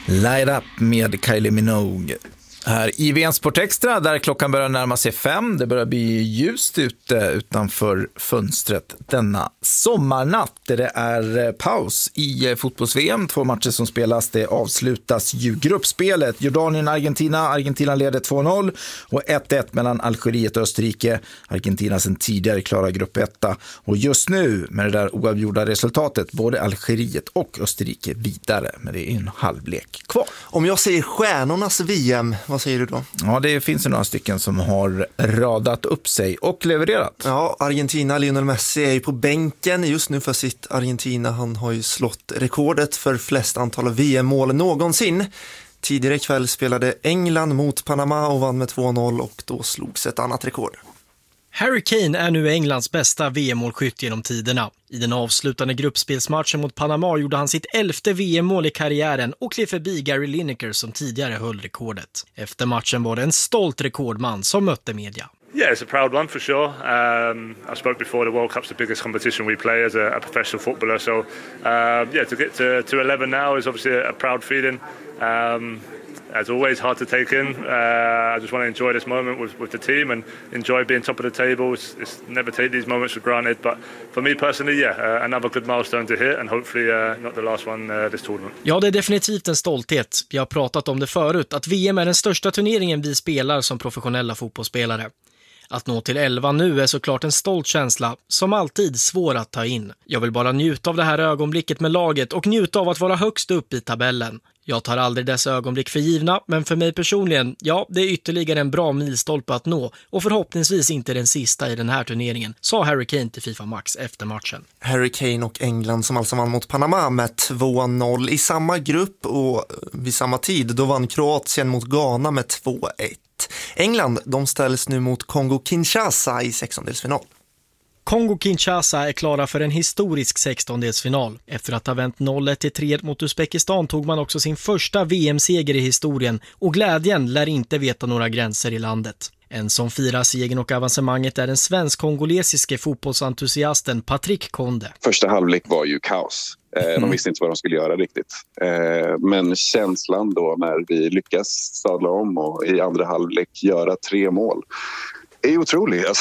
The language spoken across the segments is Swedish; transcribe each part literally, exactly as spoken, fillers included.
Light Up med Kylie Minogue. Här i V M Sport Extra, där klockan börjar närma sig fem. Det börjar bli ljust ute utanför fönstret denna sommarnatt. Det är paus i fotbolls-V M. Två matcher som spelas. Det avslutas ju gruppspelet. Jordanien-Argentina. Argentina leder två noll och ett ett mellan Algeriet och Österrike. Argentina sen tidigare klarar grupp ett. Och just nu med det där oavgjorda resultatet, både Algeriet och Österrike vidare. Men det är en halvlek kvar. Om jag säger stjärnornas V M, vad säger du då? Ja, det finns ju några stycken som har radat upp sig och levererat. Ja, Argentina, Lionel Messi är ju på bänken just nu för sitt Argentina. Han har ju slått rekordet för flest antal V M-mål någonsin. Tidigare ikväll spelade England mot Panama och vann med två noll och då slogs ett annat rekord. Harry Kane är nu Englands bästa V M-målskytt genom tiderna. I den avslutande gruppspelsmatchen mot Panama gjorde han sitt elfte V M-mål i karriären och klev förbi Gary Lineker som tidigare höll rekordet. Efter matchen var det en stolt rekordman som mötte media. Yeah, it's a proud one for sure. Um, I spoke before, the World Cup's the biggest competition we play as a, a professional footballer. So, uh, yeah, to get to, to eleven now is obviously a, a proud feeling. Um, As always, hard to take in. Uh, I just want to enjoy this moment with, with the team and enjoy being top of the table. It's, it's never take these moments for granted. But for me personally, yeah, uh, another good milestone to hit and hopefully uh, not the last one uh, this tournament. Ja, det är definitivt en stolthet. Jag har pratat om det förut, att V M är den största turneringen vi spelar som professionella fotbollsspelare. Att nå till elva nu är såklart en stolt känsla, som alltid svår att ta in. Jag vill bara njuta av det här ögonblicket med laget och njuta av att vara högst upp i tabellen. Jag tar aldrig dessa ögonblick för givna, men för mig personligen, ja, det är ytterligare en bra milstolpe att nå och förhoppningsvis inte den sista i den här turneringen, sa Harry Kane till FIFA Max efter matchen. Harry Kane och England som alltså vann mot Panama med två noll i samma grupp och vid samma tid, då vann Kroatien mot Ghana med två ett. England, de ställs nu mot Kongo-Kinshasa i sextondelsfinal. Kongo-Kinshasa är klara för en historisk sextondelsfinal. Efter att ha vänt noll ett till tre ett mot Uzbekistan tog man också sin första V M-seger i historien och glädjen lär inte veta några gränser i landet. En som firar segern och avancemanget är den svensk-kongolesiske fotbollsentusiasten Patrick Konde. Första halvlek var ju kaos. De visste inte vad de skulle göra riktigt. Men känslan då när vi lyckas sadla om och i andra halvlek göra tre mål är otrolig. Alltså,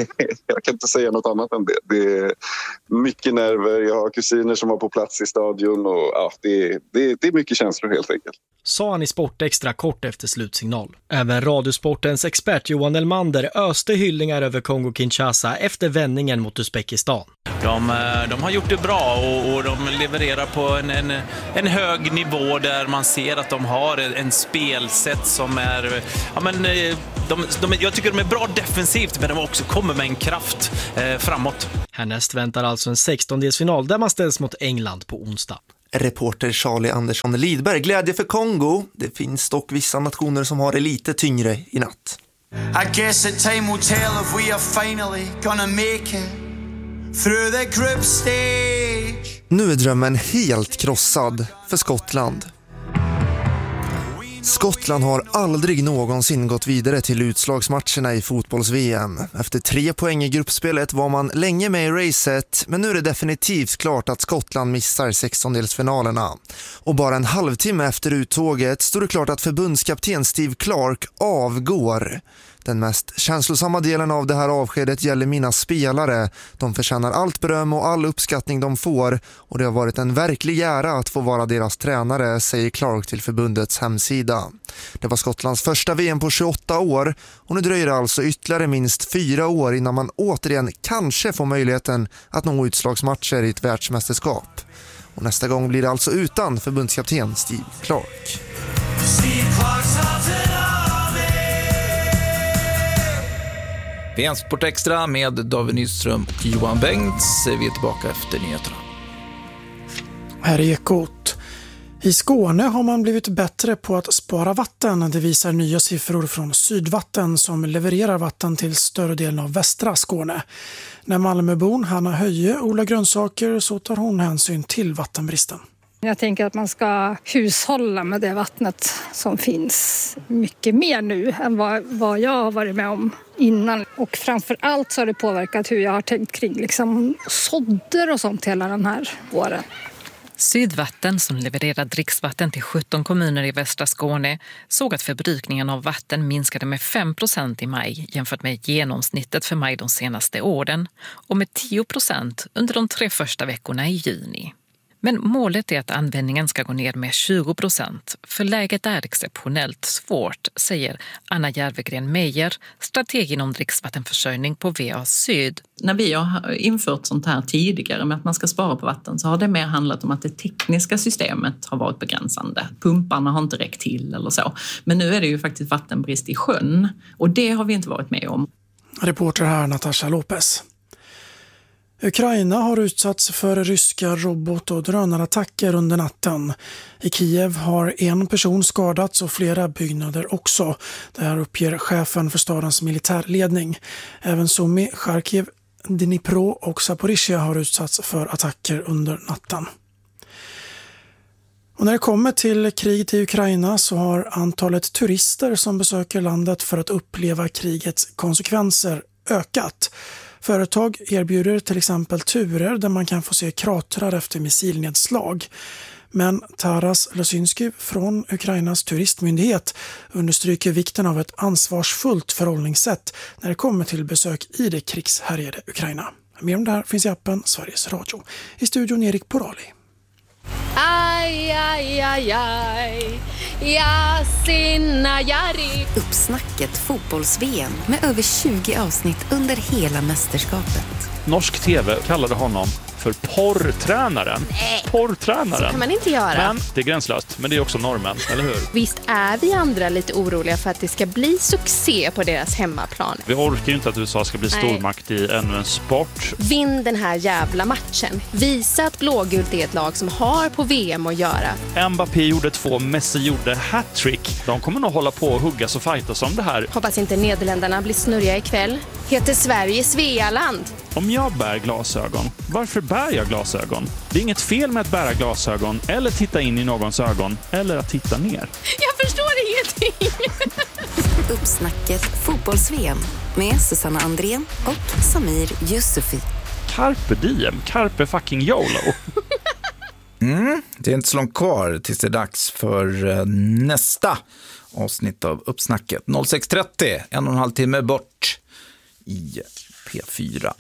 jag kan inte säga något annat än det. Det är mycket nerver. Jag har kusiner som var på plats i stadion och ja, det, det, det är mycket känslor helt enkelt. Sa han i Sport Extra kort efter slutsignal. Även Radiosportens expert Johan Elmander öste hyllningar över Kongo-Kinshasa efter vändningen mot Uzbekistan. De, de har gjort det bra och, och de levererar på en, en, en hög nivå där man ser att de har en spelsätt som är... Ja, men, de, de, jag tycker de är bra defensivt, men de också kommer med en kraft eh, framåt. Härnäst väntar alltså en sextondelsfinal där man ställs mot England på onsdag. Reporter Charlie Andersson Lidberg, glädje för Kongo. Det finns dock vissa nationer som har det lite tyngre i natt. I guess that time will tell if we are finally gonna make it through the group stage. Nu är drömmen helt krossad för Skottland. Skottland har aldrig någonsin gått vidare till utslagsmatcherna i fotbolls-V M. Efter tre poäng i gruppspelet var man länge med i racet, men nu är det definitivt klart att Skottland missar sextondelsfinalerna. Och bara en halvtimme efter uttåget står det klart att förbundskapten Steve Clark avgår. Den mest känslosamma delen av det här avskedet gäller mina spelare. De förtjänar allt beröm och all uppskattning de får och det har varit en verklig ära att få vara deras tränare, säger Clark till förbundets hemsida. Det var Skottlands första V M på tjugoåtta år och nu dröjer det alltså ytterligare minst fyra år innan man återigen kanske får möjligheten att nå utslagsmatcher i ett världsmästerskap. Och nästa gång blir det alltså utan förbundskapten Steve Clark. Steve Clark's V M Sport Extra med David Nyström och Johan Bengts. Vi är tillbaka efter nyheterna. Här är Ekot. I Skåne har man blivit bättre på att spara vatten. Det visar nya siffror från Sydvatten som levererar vatten till större delen av västra Skåne. När Malmöbon Hanna Höje odlar grönsaker så tar hon hänsyn till vattenbristen. Jag tänker att man ska hushålla med det vattnet som finns mycket mer nu än vad, vad jag har varit med om innan. Och framför allt så har det påverkat hur jag har tänkt kring liksom sådder och sånt hela den här våren. Sydvatten, som levererar dricksvatten till sjutton kommuner i västra Skåne, såg att förbrukningen av vatten minskade med fem procent i maj jämfört med genomsnittet för maj de senaste åren och med tio procent under de tre första veckorna i juni. Men målet är att användningen ska gå ner med tjugo procent, för läget är exceptionellt svårt, säger Anna Järvegren Meijer, strateg inom dricksvattenförsörjning på V A Syd. När vi har infört sånt här tidigare med att man ska spara på vatten så har det mer handlat om att det tekniska systemet har varit begränsande. Pumparna har inte räckt till eller så. Men nu är det ju faktiskt vattenbrist i sjön och det har vi inte varit med om. Reporter här Natasha Lopez. Ukraina har utsatts för ryska robot- och drönarattacker under natten. I Kiev har en person skadats och flera byggnader också. Det här uppger chefen för stadens militärledning. Även Sumy, Charkiv, Dnipro och Zaporizjzja har utsatts för attacker under natten. Och när det kommer till kriget i Ukraina så har antalet turister som besöker landet för att uppleva krigets konsekvenser ökat. Företag erbjuder till exempel turer där man kan få se kratrar efter missilnedslag. Men Taras Lesynsky från Ukrainas turistmyndighet understryker vikten av ett ansvarsfullt förhållningssätt när det kommer till besök i det krigshärjade Ukraina. Mer om det här finns i appen Sveriges Radio. I studion Erik Porali. Aj, aj, aj, aj. Ja, sinna, jari. Uppsnacket fotbolls-V M med över tjugo avsnitt under hela mästerskapet. Norsk tv kallade honom för porrtränaren. Nej, porrtränaren. så kan man inte göra. Men det är gränslöst, men det är också normen, eller hur? Visst är vi andra lite oroliga för att det ska bli succé på deras hemmaplan. Vi orkar ju inte att U S A ska bli Nej. stormakt i ännu en sport. Vinn den här jävla matchen. Visa att blågult är ett lag som har på V M att göra. Mbappé gjorde två, Messi gjorde hattrick. De kommer nog hålla på och huggas och fightas om det här. Hoppas inte Nederländerna blir snurriga ikväll. Heter Sverige Svealand? Om jag bär glasögon, varför bär jag glasögon? Det är inget fel med att bära glasögon eller titta in i någons ögon eller att titta ner. Jag förstår ingenting. Uppsnacket fotbolls-V M med Susanna Andrén och Samir Yusufi. Carpe diem, carpe fucking YOLO. Mm, det är inte så långt kvar tills det är dags för uh, nästa avsnitt av Uppsnacket. noll sex trettio, en och en halv timme bort i P fyra.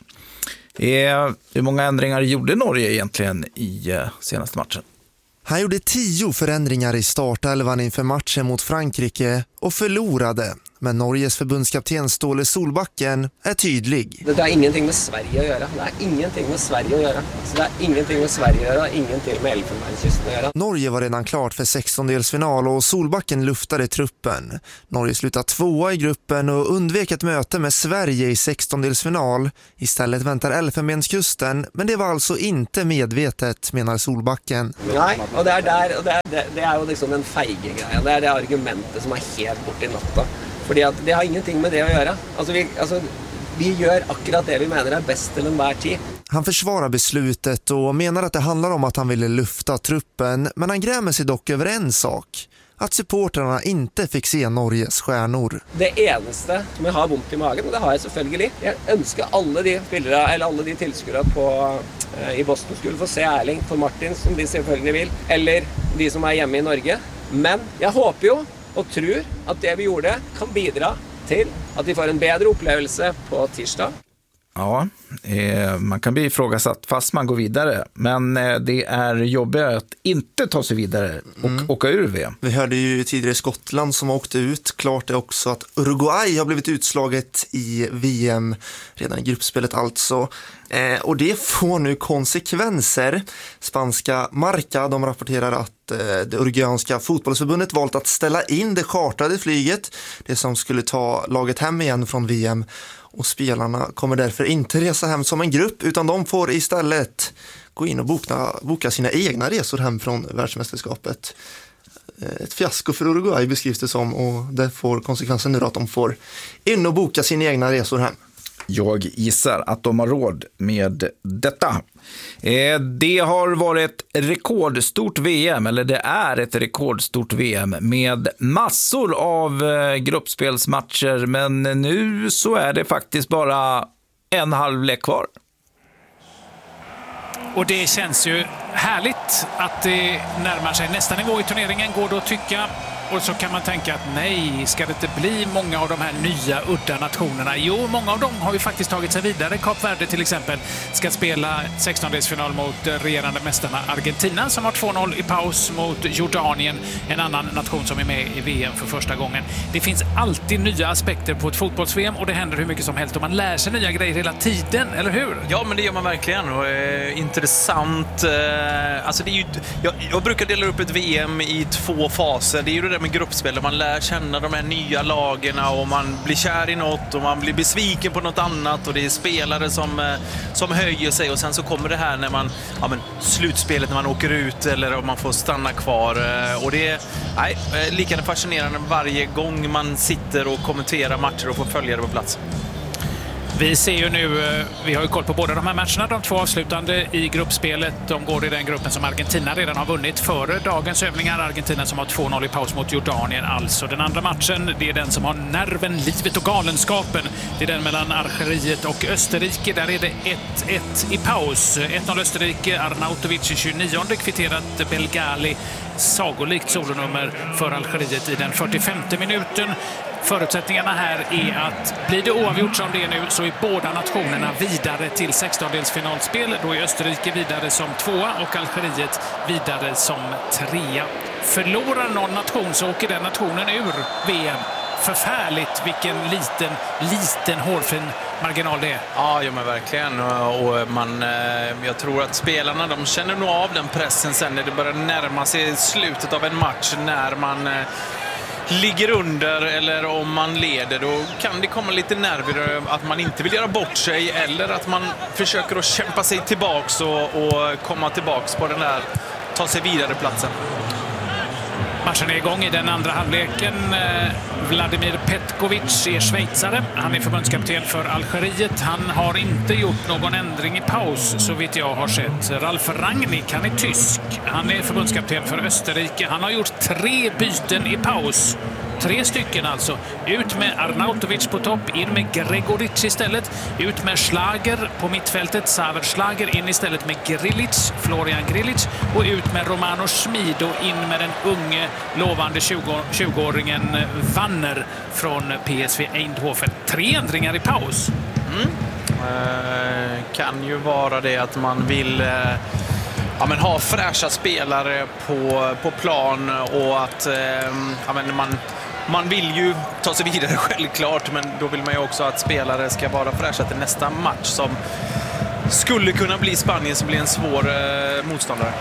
Eh, hur många ändringar gjorde Norge egentligen i uh, senaste matchen? Han gjorde tio förändringar i startelvan inför matchen mot Frankrike och förlorade. Men Norges förbundskapten Ståle Solbacken är tydlig. Det har ingenting med Sverige att göra. Det har ingenting med Sverige att göra. Så det har ingenting med Sverige att göra. Ingenting med Elfenbenskysten att göra. Norge var redan klart för sextondelsfinal och Solbacken luftade truppen. Norge slutade tvåa i gruppen och undvek ett möte med Sverige i sextondelsfinal. Istället väntar Elfenbenskusten, men det var alltså inte medvetet, menar Solbacken. Nej, och det är där, och det är, det, det är ju liksom den feige grejen. Det är det argumentet som är helt bort i natta. Fordi at det har ingenting med det att göra. Alltså vi, alltså, vi gör akkurat det vi menar är bäst till enhver tid. Han försvarar beslutet och menar att det handlar om att han ville lufta truppen, men han grämer sig dock över en sak. Att supporterna inte fick se Norges stjärnor. Det eneste som jag har ont i magen, och det har jag selvfølgelig. Jag önskar alla de spelare eller alla de tillskuere på eh, i Boston skulle få se Erling for Martin som de selvfølgelig vill, eller de som är hemma i Norge. Men jag hoppas ju och tror att det vi gjorde kan bidra till att vi får en bättre upplevelse på tisdag. Ja, eh, man kan bli ifrågasatt fast man går vidare. Men eh, det är jobbigare att inte ta sig vidare och mm. åka ur V M. Vi hörde ju tidigare Skottland som åkte ut. Klart är också att Uruguay har blivit utslaget i V M redan i gruppspelet alltså. Eh, och det får nu konsekvenser. Spanska Marca, de rapporterar att eh, det uruguayanska fotbollsförbundet valt att ställa in det chartrade flyget. Det som skulle ta laget hem igen från V M. Och spelarna kommer därför inte resa hem som en grupp, utan de får istället gå in och boka, boka sina egna resor hem från världsmästerskapet. Ett fiasko för Uruguay beskrivs det som, och det får konsekvensen nu att de får in och boka sina egna resor hem. Jag gissar att de har råd med detta. Det har varit ett rekordstort V M, eller det är ett rekordstort V M med massor av gruppspelsmatcher, men nu så är det faktiskt bara en halvlek kvar. Och det känns ju härligt att det närmar sig nästa nivå i turneringen, går det att tycka. Och så kan man tänka att nej, ska det inte bli många av de här nya udda nationerna? Jo, många av dem har ju faktiskt tagit sig vidare. Kap Verde till exempel ska spela sextondelsfinal mot regerande mästarna Argentina som har två noll i paus mot Jordanien, en annan nation som är med i V M för första gången. Det finns alltid nya aspekter på ett fotbolls-V M och det händer hur mycket som helst och man lär sig nya grejer hela tiden, eller hur? Ja, men det gör man verkligen. Och, eh, intressant. Eh, alltså det är ju, jag, jag brukar dela upp ett V M i två faser. Det är ju det där med gruppspel där man lär känna de här nya lagen och man blir kär i något och man blir besviken på något annat och det är spelare som, som höjer sig och sen så kommer det här när man, ja men slutspelet när man åker ut eller om man får stanna kvar och det är nej, lika fascinerande varje gång man sitter och kommenterar matcher och får följa det på plats. Vi ser ju nu, vi har ju koll på båda de här matcherna, de två avslutande i gruppspelet. De går i den gruppen som Argentina redan har vunnit före dagens övningar. Argentina som har två noll i paus mot Jordanien. Alltså den andra matchen, det är den som har nerven, livet och galenskapen. Det är den mellan Algeriet och Österrike. Där är det ett ett i paus. ett noll Österrike, Arnautovic i tjugonionde kvitterat Belgali. Sagolikt solonummer för Algeriet i den fyrtiofemte minuten. Förutsättningarna här är att blir det oavgjort som det är nu så är båda nationerna vidare till sextondelsfinalspel. Då är Österrike vidare som tvåa och Algeriet vidare som trea. Förlorar någon nation så åker den nationen ur V M. Förfärligt vilken liten, liten hårfin marginal det är. Ja, ja men verkligen. Och man, jag tror att spelarna de känner nog av den pressen sen när det börjar närma sig slutet av en match när man ligger under eller om man leder, då kan det komma lite nerver att man inte vill göra bort sig eller att man försöker att kämpa sig tillbaks och, och komma tillbaks på den där, ta sig vidare platsen. Matchen är igång i den andra halvleken. Vladimir Petkovic är schweizare. Han är förbundskapten för Algeriet. Han har inte gjort någon ändring i paus så vitt jag har sett. Ralf Rangnick, han är tysk. Han är förbundskapten för Österrike. Han har gjort tre byten i paus. Tre stycken alltså. Ut med Arnautovic på topp, in med Gregoric istället. Ut med Schlager på mittfältet, Saver Schlager, in istället med Grilic, Florian Grilic. Och ut med Romano Schmid och in med den unge, lovande tjugoåringen Wanner från P S V Eindhoven. Tre ändringar i paus. Mm. Eh, kan ju vara det att man vill... Eh... Ja, men ha fräscha spelare på, på plan och att eh, ja, men man, man vill ju ta sig vidare självklart, men då vill man ju också att spelare ska vara fräscha till nästa match som skulle kunna bli Spanien som blir en svår eh, motståndare.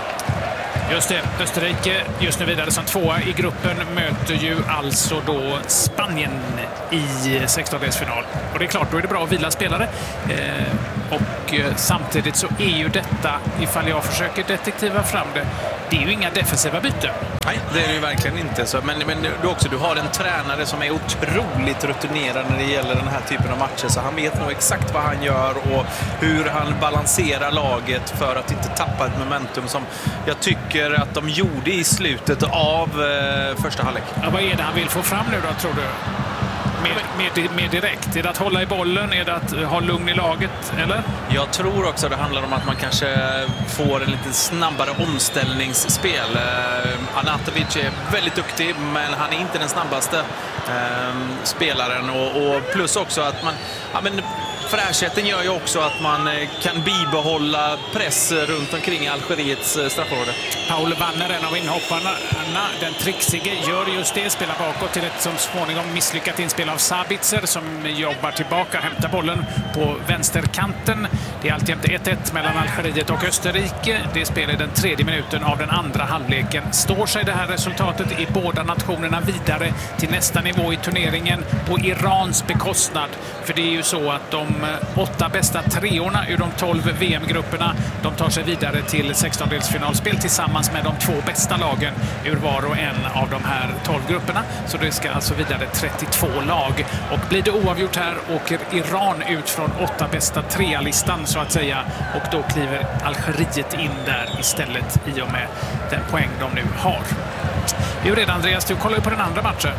Just det, Österrike just nu vidare som tvåa i gruppen möter ju alltså då Spanien i sextondelsfinal. Och det är klart, då är det bra att vila spelare. Eh, och eh, samtidigt så är ju detta, ifall jag försöker detektiva fram det, det är ju inga defensiva byten. Nej, det är det ju verkligen inte. Så, men men du, också, du har en tränare som är otroligt rutinerad när det gäller den här typen av matcher. Så han vet nog exakt vad han gör och hur han balanserar laget för att inte tappa ett momentum som jag tycker att de gjorde i slutet av eh, första halvlek. Ja, vad är det han vill få fram nu då, tror du? Mer, mer, mer direkt? Är det att hålla i bollen? Är det att ha lugn i laget? Eller? Jag tror också att det handlar om att man kanske får en lite snabbare omställningsspel. Eh, Arnautovic är väldigt duktig, men han är inte den snabbaste eh, spelaren. Och, och plus också att man... Ja, men, fräschheten gör ju också att man kan bibehålla press runt omkring Algeriets straffområde. Paul Wanner, en av inhopparna, den trixige, gör just det. Spelar bakåt till ett som småningom misslyckat inspel av Sabitzer som jobbar tillbaka, hämtar bollen på vänsterkanten. Det är alltjämt ett ett mellan Algeriet och Österrike. Det spelar den tredje minuten av den andra halvleken. Står sig det här resultatet i båda nationerna vidare till nästa nivå i turneringen på Irans bekostnad. För det är ju så att de åtta bästa treorna ur de tolv V M-grupperna, de tar sig vidare till sextondelsfinalspel tillsammans med de två bästa lagen ur var och en av de här tolv grupperna. Så det ska alltså vidare trettiotvå lag. Och blir det oavgjort här åker Iran ut från åtta bästa trea-listan så att säga. Och då kliver Algeriet in där istället i och med den poäng de nu har. Jo, redan Andreas, du kollar ju på den andra matchen.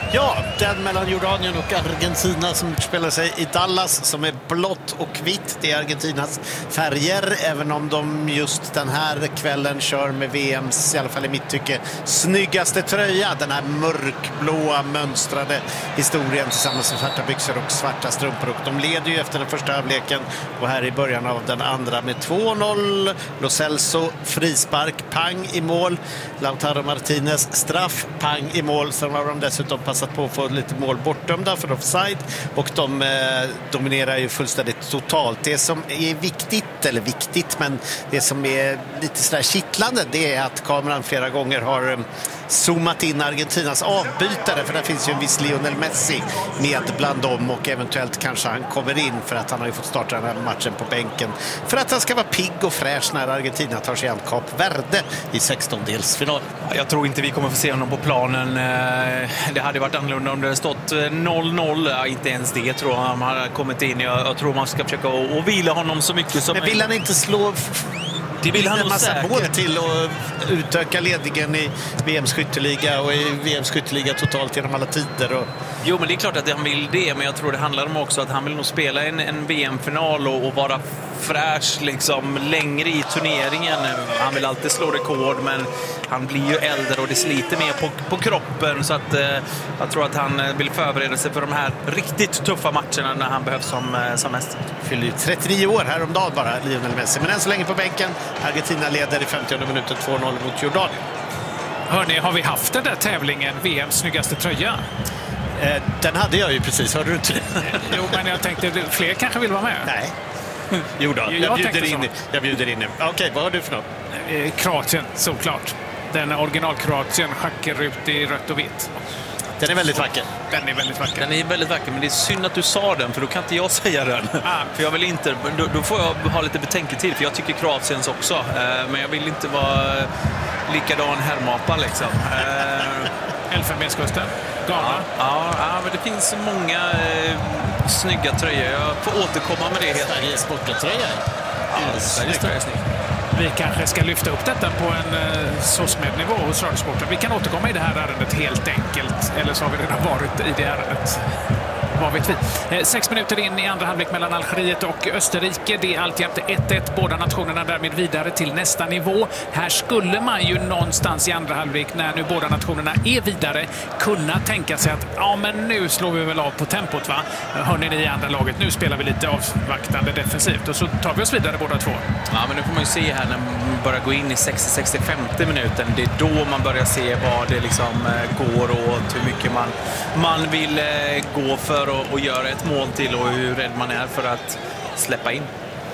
Ja, den mellan Jordanien och Argentina som spelar sig i Dallas, som är blått och vitt. Det är Argentinas färger, även om de just den här kvällen kör med V M:s, i alla fall i mitt tycke, snyggaste tröja. Den här mörkblåa mönstrade historien tillsammans med svarta byxor och svarta strumpor. Och de leder ju efter den första halvleken och här i början av den andra med två noll. Lo Celso frispark, pang i mål. Lautaro Martinez straff, pang i mål. Sen har de dessutom passat på att få lite mål bortdömda för offside, och de eh, dominerar ju fullständigt totalt. Det som är viktigt, eller viktigt, men det som är lite sådär kittlande, det är att kameran flera gånger har eh, zoomat in Argentinas avbytare, för där finns ju en viss Lionel Messi med bland dem, och eventuellt kanske han kommer in för att han har ju fått starta den här matchen på bänken för att han ska vara pigg och fräsch när Argentina tar sig an Kap Verde i sextondelsfinal. Jag tror inte vi kommer få se honom på planen. Det hade varit annorlunda om det hade stått noll noll. Ja, inte ens det tror jag han har kommit in. Jag, jag tror man ska försöka och vila honom så mycket som... Men vill han inte slå... Det vill han en massa säkert. mål till att utöka ledningen i V M:s skytteliga och i V M:s skytteliga totalt genom alla tider. Och... Jo, men det är klart att han vill det, men jag tror det handlar om också att han vill nog spela en, en V M-final och, och vara fräsch liksom längre i turneringen. Han vill alltid slå rekord, men han blir ju äldre och det sliter mer på, på kroppen, så att eh, jag tror att han vill förbereda sig för de här riktigt tuffa matcherna när han behövs som, eh, som mest. Fyller ju trettionio år häromdagen bara, Lionel Messi, men än så länge på bänken. Argentina leder i femtionde minuten två noll mot Jordanien. Hörrni, har vi haft den där tävlingen, V M:s snyggaste tröja? Eh, den hade jag ju precis, hörde du inte det? Jo, men jag tänkte, fler kanske vill vara med. Nej. Jo då, jag, jag bjuder in, jag bjuder in. Okej, okay, vad har du för något? Eh, Kroatien, såklart. Den original-Kroatien, schackerut i rött och vitt. Den är väldigt vacker. Den är väldigt vacker. Den är väldigt vacker, men det är synd att du sa den, för då kan inte jag säga den. Ah. För jag vill inte, då, då får jag ha lite betänketid, för jag tycker Kroatiens också. Eh, men jag vill inte vara likadan herrmapa liksom. Eh, Elfenbenskusten, Ghana. Ja, ja, men det finns många eh, snygga tröjor. Jag får återkomma med det. Sveriges sporttröja. Ja, Sveriges tröja är snygg. Vi kanske ska lyfta upp detta på en eh, SOSMED-nivå hos Radiosporten. Vi kan återkomma i det här ärendet helt enkelt. Eller så har vi redan varit i det ärendet. Vad vet vi? Eh, sex minuter in i andra halvlek mellan Algeriet och Österrike. Det är alltjämt ett ett. Båda nationerna därmed vidare till nästa nivå. Här skulle man ju någonstans i andra halvlek, när nu båda nationerna är vidare, kunna tänka sig att ja, men nu slår vi väl av på tempot, va? Hörni, ni i andra laget, nu spelar vi lite avvaktande defensivt och så tar vi oss vidare båda två. Ja, men nu får man ju se här när man börjar gå in i sextio sextiofemte minuten. Det är då man börjar se vad det liksom går åt, hur mycket man, man vill gå för och göra ett mål till och hur rädd man är för att släppa in.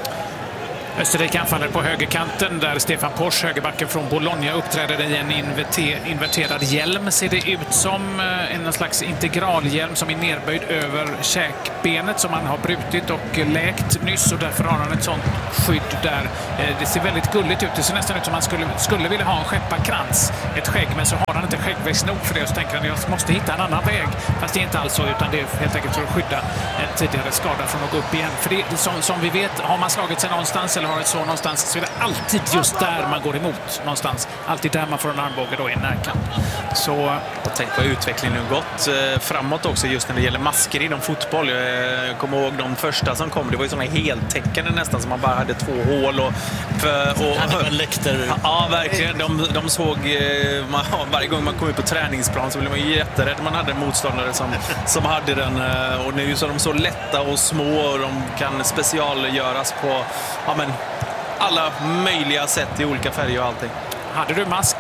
Österrike anfaller på högerkanten där Stefan Posch, högerbacken från Bologna, uppträder i en inverte- inverterad hjälm, ser det ut som. En slags integralhjälm som är nerböjd över käkbenet som han har brutit och läkt nyss, och därför har han ett sånt skydd där. Det ser väldigt gulligt ut. Det ser nästan ut som man skulle, skulle vilja ha en skepparkrans, ett skägg, men så har han inte skäggväxt nog för det, och så tänker han jag måste hitta en annan väg. Fast det är inte alls så, utan det är helt enkelt för att skydda en tidigare skada från att gå upp igen. För det, som, som vi vet, har man slagit sig någonstans eller har ett så någonstans, så är det alltid just där man går emot någonstans. Alltid där man får en armbåge då i närkamp. Så... Och tänk vad utvecklingen nu gått eh, framåt också just när det gäller masker inom fotboll. Jag kommer ihåg de första som kom, det var ju sådana heltäckande nästan, som man bara hade två hål och... För, och, och läkter. Ja, verkligen. De, de såg... Eh, man, varje gång man kom ut på träningsplan så blev man ju jätterädd. Man hade motståndare som, som hade den. Eh, och nu så är de så lätta och små och de kan specialgöras på... Ja, men, alla möjliga sätt i olika färger och allting. Hade du mask?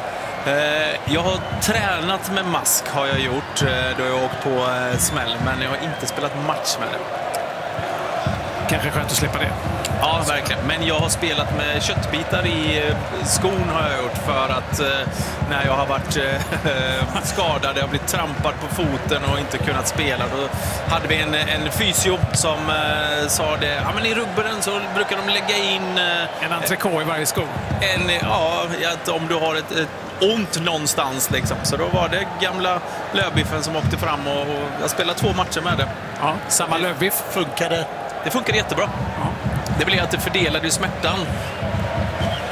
Jag har tränat med mask har jag gjort. Då har jag åkt på smäll, men jag har inte spelat match med det. Kanske skönt att slippa det. Ja, verkligen. Men jag har spelat med köttbitar i skon har jag gjort, för att när jag har varit skadad, jag har blivit trampad på foten och inte kunnat spela, då hade vi en, en fysio som sa det, ja men i rugberen så brukar de lägga in en entrecôte i varje sko. En, ja, att om du har ett, ett ont någonstans liksom. Så då var det gamla lövbiffen som åkte fram och, och jag spelade två matcher med det. Ja, samma lövbiff. Funkade. Det funkade jättebra. Ja. Det blev att det fördelade smärtan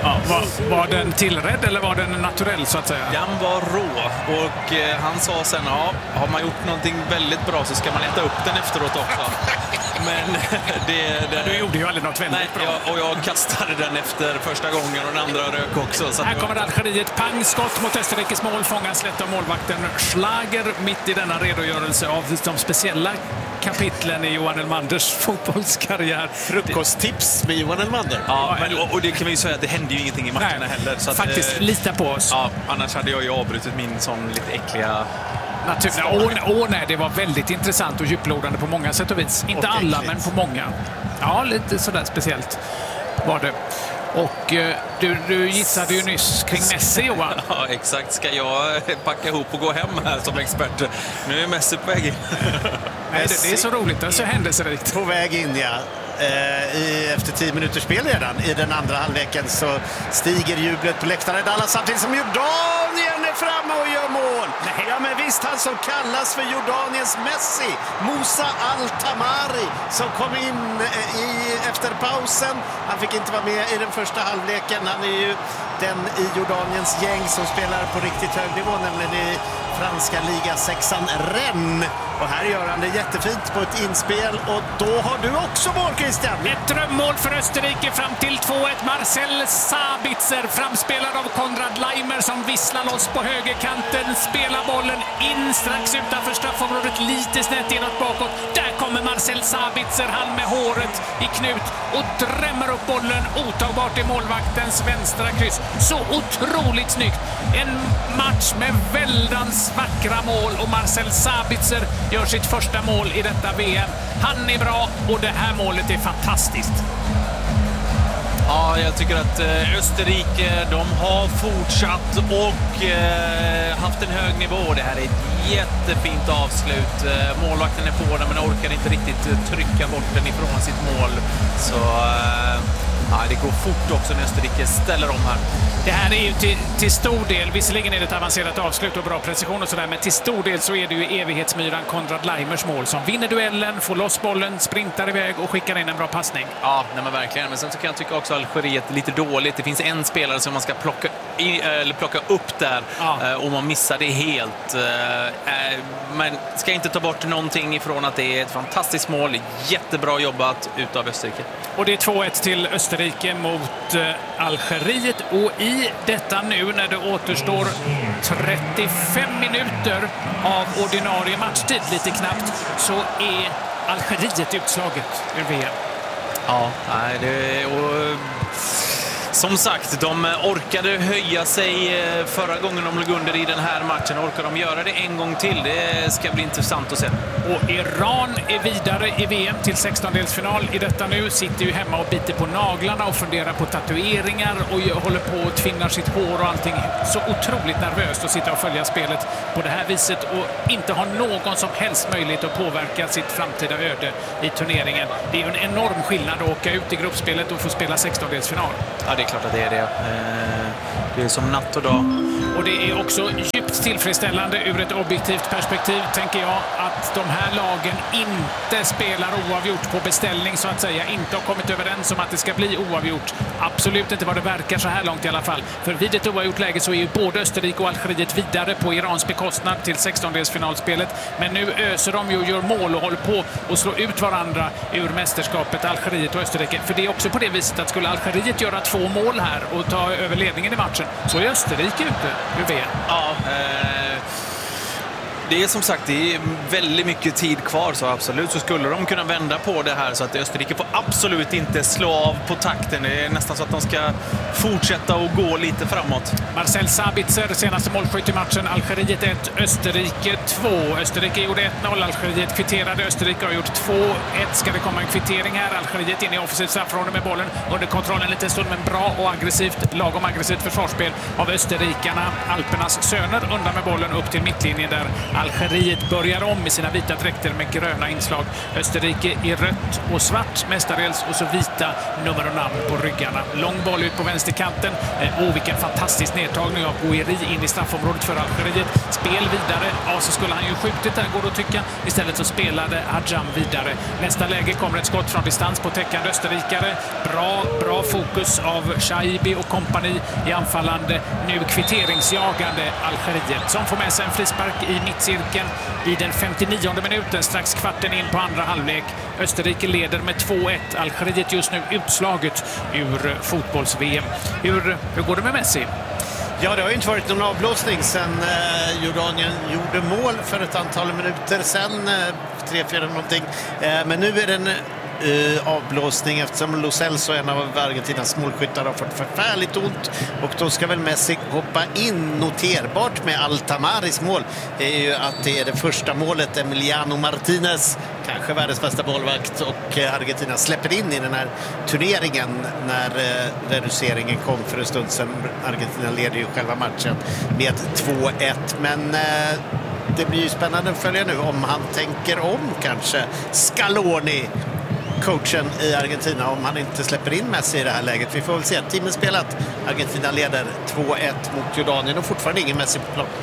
Ja, var, var den tillrädd eller var den naturell så att säga? Den var rå och eh, han sa sen, ja, har man gjort någonting väldigt bra så ska man äta upp den efteråt också. Men det, det... Du gjorde ju aldrig något väldigt Nej, bra. Jag, och jag kastade den efter första gången och den andra rök också. Så här kommer Algeriet, pang, skott mot Österrikes mål, fångas lätt av målvakten Schlager mitt i denna redogörelse av de speciella kapitlen i Johan Elmanders fotbollskarriär. Frukosttips med Johan Elmander. Ja, men, och, och det kan vi ju säga att det hände ju ingenting i matcherna heller. Så att, faktiskt, eh, lita på oss. Ja, annars hade jag ju avbrutit min sån lite äckliga... Naturligt. Åh, åh nej, det var väldigt intressant och djuplodande på många sätt och vis. Inte och alla, men på många. Ja, lite sådär speciellt var det. Och eh, du, du gissade ju nyss kring Messi, Johan. Ja, exakt. Ska jag packa ihop och gå hem här som expert? Nu är Messi på väg in. Nej, det, det är så roligt. Det är så händelserikt. På väg in, ja. I, efter tio minuters spel redan i den andra halvleken så stiger jublet på läktaren Dallas samtidigt som Jordanien är framme och gör mål. Nej. Ja, men visst, han som kallas för Jordaniens Messi, Moussa Al-Tamari, som kom in i, efter pausen. Han fick inte vara med i den första halvleken. Han är ju den i Jordaniens gäng som spelar på riktigt hög nivå, nämligen i franska ligasexan Rennes. Och här gör han det jättefint på ett inspel. Och då har du också mål, Christian. Ett drömmål för Österrike fram till två ett. Marcel Sabitzer, framspelad av Konrad Leimer, som visslar loss på högerkanten. Spelar bollen in strax utanför straffområdet, lite snett inåt bakåt. Där kommer Marcel Sabitzer, han med håret i knut, och drämmer upp bollen otagbart i målvaktens vänstra kryss. Så otroligt snyggt. En match med väldans vackra mål, och Marcel Sabitzer gör sitt första mål i detta V M. Han är bra och det här målet är fantastiskt. Ja, jag tycker att Österrike, de har fortsatt och eh, haft en hög nivå. Det här är ett jättefint avslut. Målvakten är på den men orkar inte riktigt trycka bort den ifrån sitt mål. Så eh, ja, det går fort också när Österrike ställer om här. Det här är ju till, till stor del, visserligen är det ett avancerat avslut och bra precision och sådär, men till stor del så är det ju evighetsmyran Konrad Leimers mål som vinner duellen, får loss bollen, sprintar iväg och skickar in en bra passning. Ja, nej men verkligen. Men sen så kan jag tycka också att Algeriet är lite dåligt. Det finns en spelare som man ska plocka, i, eller plocka upp där ja. och man missar det helt. Men ska inte ta bort någonting ifrån att det är ett fantastiskt mål. Jättebra jobbat utav Österrike. Och det är två ett till Österrike mot Algeriet, och i detta nu när det återstår trettiofem minuter av ordinarie matchtid, lite knappt, så är Algeriet utslaget ur V M. Ja, nej, det och som sagt, de orkade höja sig förra gången de låg under i den här matchen. Orkar de göra det en gång till? Det ska bli intressant att se. Och Iran är vidare i V M till sextondelsfinal i detta nu. Sitter ju hemma och biter på naglarna och funderar på tatueringar och håller på och tvinnar sitt hår och allting. Så otroligt nervöst att sitta och följa spelet på det här viset och inte ha någon som helst möjlighet att påverka sitt framtida öde i turneringen. Det är ju en enorm skillnad att åka ut i gruppspelet och få spela sextondelsfinal. Ja, det är klart att det är det. Det är som natt och dag. Och det är också djupt tillfredsställande ur ett objektivt perspektiv, tänker jag, att de här lagen inte spelar oavgjort på beställning, så att säga. Inte har kommit överens om att det ska bli oavgjort. Absolut inte vad det verkar så här långt i alla fall. För vid ett oavgjort läge så är ju både Österrike och Algeriet vidare på Irans bekostnad till sextondelsfinalspelet. Men nu öser de ju och gör mål och håller på att slå ut varandra ur mästerskapet, Algeriet och Österrike. För det är också på det viset att skulle Algeriet göra två mål här och ta över ledningen i matchen, så är Österrike ute ur V M. Ja, eh, det är som sagt, det är väldigt mycket tid kvar, så absolut så skulle de kunna vända på det här så att Österrike får absolut inte slå av på takten. Det är nästan så att de ska fortsätta och gå lite framåt. Marcel Sabitzer, senaste målskytt i matchen. Algeriet ett, Österrike två. Österrike gjorde ett noll, Algeriet kvitterade. Österrike har gjort två ett. Ska det komma en kvittering här? Algeriet in i offensivt straffområde med bollen under kontrollen lite stund, men bra och aggressivt, lagom aggressivt försvarsspel av österrikarna. Alpernas söner undan med bollen upp till mittlinjen där Algeriet börjar om i sina vita dräkter med gröna inslag. Österrike i rött och svart mestadels och så vita nummer och namn på ryggarna. Lång boll ut på vänsterkanten. Åh, oh, vilken fantastisk nedtagning av Gouiri in i straffområdet för Algeriet. Spel vidare. Ja, så skulle han ju skjutit där, går det att tycka. Istället så spelade Hadjam vidare. Nästa läge kommer ett skott från distans på täckande österrikare. Bra, bra fokus av Shaibi och kompani i anfallande, nu kvitteringsjagande Algeriet som får med sig en frispark i mittcirkeln i den femtionionde minuten, strax kvarten in på andra halvlek. Österrike leder med två ett. Algeriet just nu utslaget ur fotbolls-V M. Hur, hur går det med Messi? Ja, det har ju inte varit någon avblåsning sedan eh, Jordanien gjorde mål för ett antal minuter sedan, eh, tre fyra någonting. Eh, men nu är den Uh, avblåsning eftersom Lo Celso, en av Argentinas målskyttar, har fått förfärligt ont och då ska väl Messi hoppa in. Noterbart med Altamaris mål är ju att det är det första målet Emiliano Martinez, kanske världens bästa målvakt, och uh, Argentina släpper in i den här turneringen när uh, reduceringen kom för en stund sedan. Argentina leder ju själva matchen med två ett, men uh, det blir ju spännande att följa nu om han tänker om kanske. Scaloni, coachen i Argentina, om han inte släpper in Messi i det här läget. Vi får väl se. Timmen spelat. Argentina leder två ett mot Jordanien och fortfarande ingen Messi på plan.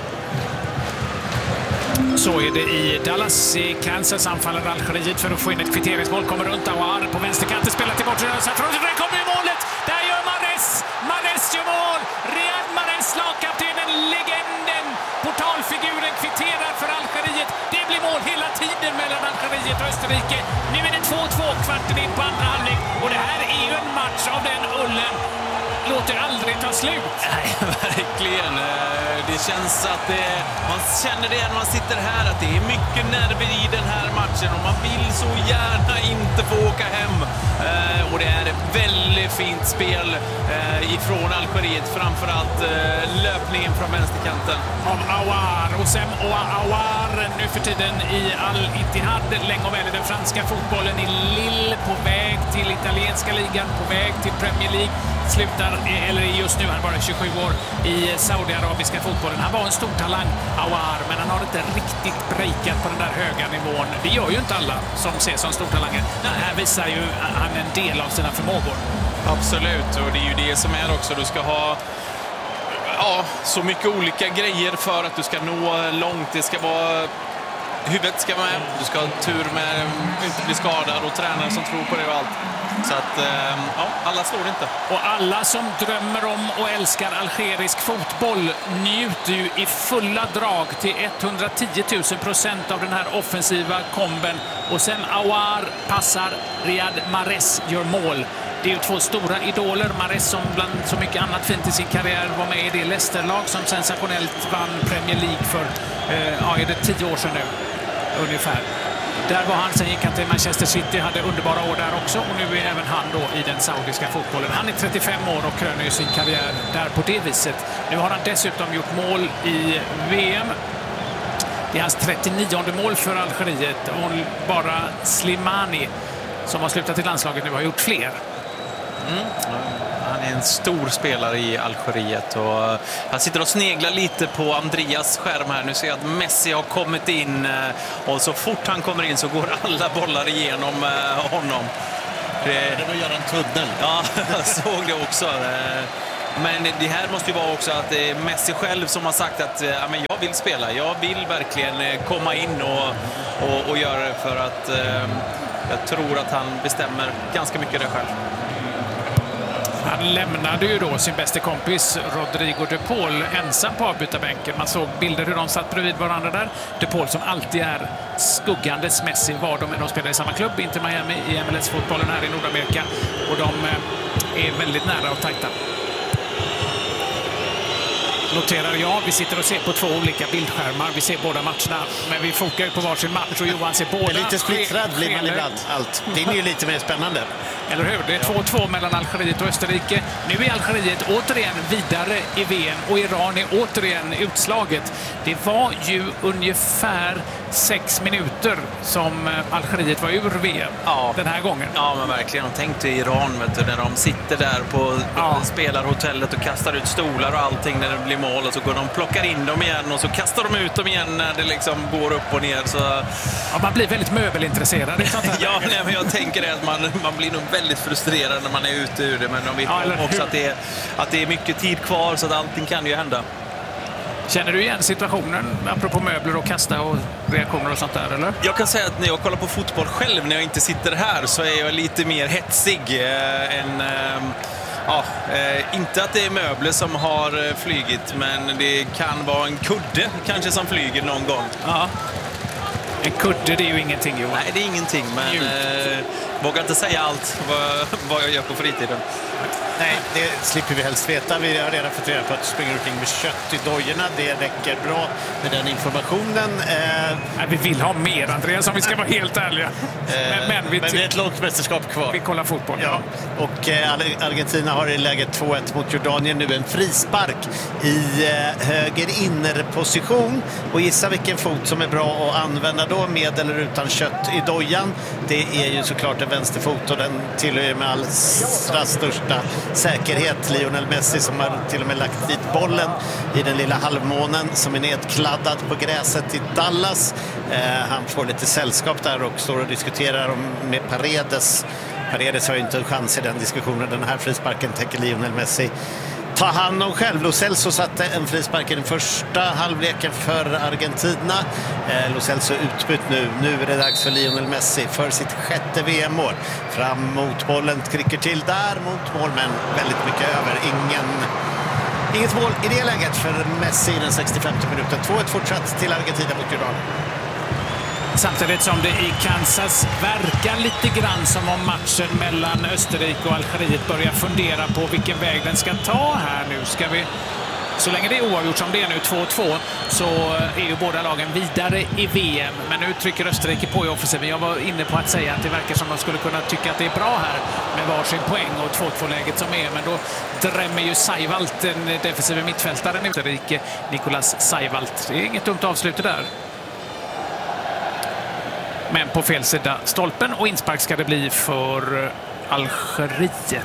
Så är det i Dallas i Kansas. Anfaller Algeriet för att få in ett kvitteringsmål. Kommer runt Awar på vänsterkanten. Spelar till bortre. Där kommer ju målet. Där gör Mahrez. Mahrez gör mål. Riyad Mahrez, lagkaptenen, legenden, portalfiguren, kvitterar för Algeriet. Det blir mål hela tiden mellan Algeriet och Österrike. Nu är det två två, kvarten in på andra halvlek. Och det här är ju en match av den ullen. Låter aldrig ta slut. Nej, verkligen. Det känns att det, man känner det när man sitter här, att det är mycket nerver i den här matchen och man vill så gärna inte få åka hem. Och det är ett väldigt fint spel ifrån Algeriet, framförallt löpningen från vänsterkanten. Av Awar och sen Awar nu för tiden i Al-Ittihad, länge och väl i den franska fotbollen, i Lille, på väg till italienska ligan, på väg till Premier League. Slutar, eller just nu, han är bara tjugosju år, i saudiarabiska fotbollen. Han var en stor talang, Awar, men han har inte riktigt breakat på den där höga nivån. Det gör ju inte alla som ses som stortalanger. Här visar ju han en del av sina förmågor. Absolut, och det är ju det som är också. Du ska ha ja, så mycket olika grejer för att du ska nå långt. Det ska vara... Huvudet ska vara med. Du ska ha tur med att inte bli skadad och tränare som tror på det och allt. Så att, ja, alla slår inte. Och alla som drömmer om och älskar algerisk fotboll njuter ju i fulla drag till etthundratio tusen procent av den här offensiva komben. Och sen Awar passar, Riyad Mahrez gör mål. Det är ju två stora idoler. Mahrez, som bland så mycket annat fint i sin karriär var med i det Leicester-lag som sensationellt vann Premier League för eh, ja, är det tio år sedan nu ungefär. Där var han, sen gick han till Manchester City, hade underbara år där också, och nu är även han då i den saudiska fotbollen. Han är trettiofem år och kröner ju sin karriär där på det viset. Nu har han dessutom gjort mål i V M. Det är hans trettionionde mål för Algeriet, och bara Slimani, som har slutat i landslaget nu, har gjort fler. Mm. Han är en stor spelare i Algeriet och han sitter och sneglar lite på Andreas skärm här. Nu ser jag att Messi har kommit in, och så fort han kommer in så går alla bollar igenom honom. Det är att göra en tunnel. Ja, jag såg det också. Men det här måste ju vara också att det är Messi själv som har sagt att ja, men jag vill spela. Jag vill verkligen komma in och, och, och göra det, för att jag tror att han bestämmer ganska mycket det själv. Han lämnade ju då sin bästa kompis Rodrigo de Paul ensam på avbytarbänken. Man såg bilder hur de satt bredvid varandra där. De Paul, som alltid är skuggandes Messi, var de, de spelar i samma klubb, inte Miami, i M L S-fotbollen här i Nordamerika. Och de är väldigt nära och tajta. Noterar jag, vi sitter och ser på två olika bildskärmar. Vi ser båda matcherna, men vi fokar ju på varsin match och Johan ser båda. Lite splittrad blir man ibland. Allt. Det är ju lite mer spännande. Eller hur? Det är två två mellan Algeriet och Österrike. Nu är Algeriet återigen vidare i V M och Iran är återigen utslaget. Det var ju ungefär sex minuter som Algeriet var ur V M ja. den här gången. Ja, men verkligen. Tänk till Iran, vet du, när de sitter där på ja. spelarhotellet och kastar ut stolar och allting när det blir mål och så går de plockar in dem igen och så kastar de ut dem igen när det liksom går upp och ner. Så... Ja, man blir väldigt möbelintresserad. ja, nej, men jag tänker det att man, man blir nog väldigt frustrerad när man är ute ur det. Men de vet ja, också att det, är, att det är mycket tid kvar så att allting kan ju hända. Känner du igen situationen apropå möbler och kasta och reaktioner och sånt där, eller? Jag kan säga att när jag kollar på fotboll själv, när jag inte sitter här, så är jag lite mer hetsig eh, än... Eh, ja, eh, inte att det är möbler som har eh, flygit, men det kan vara en kudde kanske som flyger någon gång. Ja. En kudde, det är ju ingenting, Johan. Nej, det är ingenting, men eh, vågar inte säga allt vad, vad jag gör på fritiden. Nej, det slipper vi helst veta. Vi har redan fått reda på att du springer omkring med kött i dojorna. Det räcker bra med den informationen. Eh, Nej, vi vill ha mer, Andreas, om vi ska vara helt ärliga. Eh, men, men, vi men det är ett långt mästerskap kvar. Vi kollar fotboll. Ja. Och eh, Argentina har i läget två ett mot Jordanien nu en frispark i eh, höger innerposition. Och gissa vilken fot som är bra att använda då, med eller utan kött i dojan. Det är ju såklart en vänsterfot och den tillhör med all största säkerhet Lionel Messi, som har till och med lagt dit bollen i den lilla halvmånen som är nedkladdad på gräset i Dallas. Eh, han får lite sällskap där och står och diskuterar om, med Paredes. Paredes har ju inte en chans i den diskussionen. Den här frisparken tänker Lionel Messi ta hand om själv. Lo Celso satte en frispark i den första halvleken för Argentina. Eh, Lo Celso utbytt nu. Nu är det dags för Lionel Messi för sitt sjätte V M-år. Fram mot bollen, kricker till där mot mål, men väldigt mycket över. Ingen, inget mål i det läget för Messi i den sextiofemte minuten. två ett fortsatt till Argentina mot Jordanien. Samtidigt som det i Kansas verkar lite grann som om matchen mellan Österrike och Algeriet börjar fundera på vilken väg den ska ta här nu. Ska vi, så länge det är oavgjort som det är nu två två, så är ju båda lagen vidare i V M. Men nu trycker Österrike på i offensiven. Jag var inne på att säga att det verkar som att de skulle kunna tycka att det är bra här med varsin poäng och två två-läget som är. Men då drämmer ju Seiwalt, den defensiva mittfältaren i Österrike, Nicolas Seiwalt. Det är inget dumt avslut där. Men på fel sida stolpen, och inspark ska det bli för Algeriet.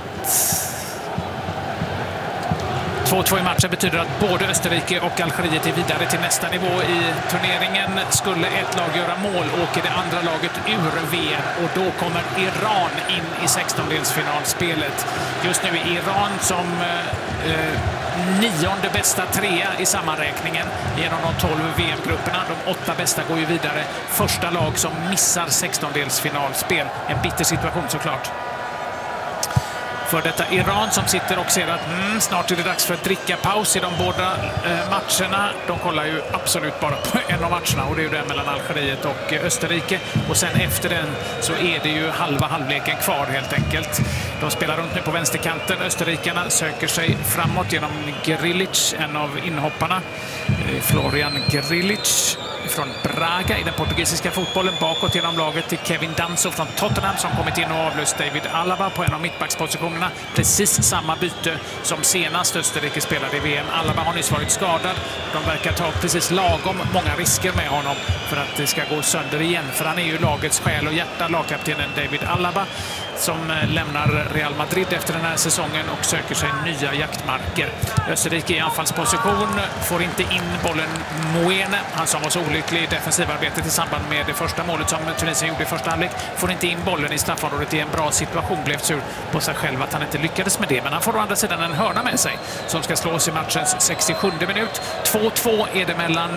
två två i matchen betyder att både Österrike och Algeriet är vidare till nästa nivå i turneringen. Skulle ett lag göra mål åker det andra laget ur V M, och då kommer Iran in i sextondelsfinalspelet. Just nu är Iran som eh, nionde bästa trea i sammanräkningen genom de tolv V M-grupperna. De åtta bästa går ju vidare. Första lag som missar sextondelsfinalspel. En bitter situation såklart. För detta Iran som sitter och ser att mm, snart är det dags för att dricka paus i de båda eh, matcherna. De kollar ju absolut bara på en av matcherna, och det är ju den mellan Algeriet och eh, Österrike. Och sen efter den så är det ju halva halvleken kvar helt enkelt. De spelar runt nu på vänsterkanten. Österrikarna söker sig framåt genom Grilic, en av inhopparna. Eh, Florian Grilic från Braga i den portugisiska fotbollen, bakåt genom laget till Kevin Danso från Tottenham som kommit in och avlöst David Alaba på en av mittbackspositionerna. Precis samma byte som senast Österrike spelade i V M. Alaba har nyss varit skadad. De verkar ta precis lagom många risker med honom för att det ska gå sönder igen, för han är ju lagets själ och hjärta, lagkaptenen David Alaba, som lämnar Real Madrid efter den här säsongen och söker sig nya jaktmarker. Österrike i anfallsposition, får inte in bollen Moene, han som var så olycklig i defensivarbetet i samband med det första målet som Tunisien gjorde i första halvlek, får inte in bollen i straffområdet i en bra situation, blev sur på sig själv att han inte lyckades med det, men han får å andra sidan en hörna med sig som ska slås i matchens sextiosjunde minut. två två är det mellan